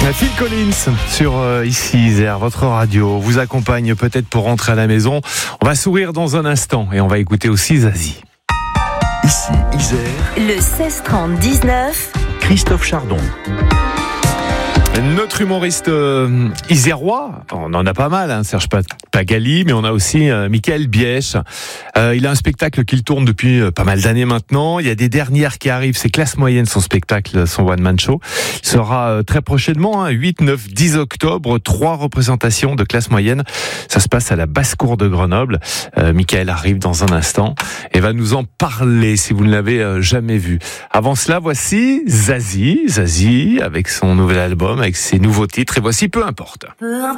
Phil Collins sur ici Isère, votre radio vous accompagne peut-être pour rentrer à la maison. On va sourire dans un instant et on va écouter aussi Zazie. Ici Isère, Le 16-30-19, Christophe Chardon. Notre humoriste isérois, on en a pas mal, Serge Pagali, mais on a aussi Michael Bièche. Il a un spectacle qu'il tourne depuis pas mal d'années maintenant. Il y a des dernières qui arrivent, c'est Classe Moyenne, son spectacle, son one-man show. Il sera très prochainement, 8, 9, 10 octobre, 3 représentations de Classe Moyenne. Ça se passe à la Basse-Cour de Grenoble. Michael arrive dans un instant et va nous en parler si vous ne l'avez jamais vu. Avant cela, voici Zazie avec son nouvel album, avec ses nouveaux titres, et voici Peu importe.